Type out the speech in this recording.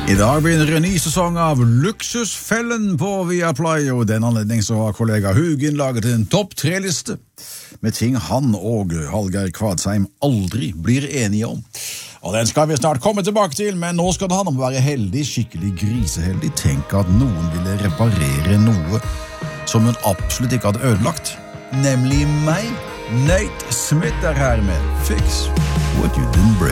I dag begynner en ny sesong av Luksusfellen på Viaplay, og den anledning så har kollega Hugin laget en topp 3-liste med ting han og Hallgeir Kvadsheim aldri blir enige om. Og den skal vi snart komme tilbake til, men nå skal det handle om å være heldig, skikkelig griseheldig. Tenk at noen ville reparere noe som hun absolutt ikke hadde ødelagt, nemlig meg. Nate Smith her med Fix What You Didn't Break.